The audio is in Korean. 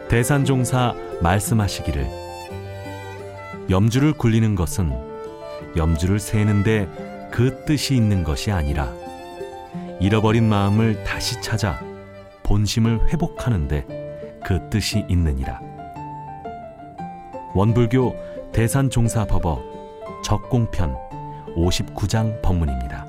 대산종사 말씀하시기를 염주를 굴리는 것은 염주를 세는데 그 뜻이 있는 것이 아니라 잃어버린 마음을 다시 찾아 본심을 회복하는데 그 뜻이 있느니라. 원불교 대산종사법어 적공편 59장 법문입니다.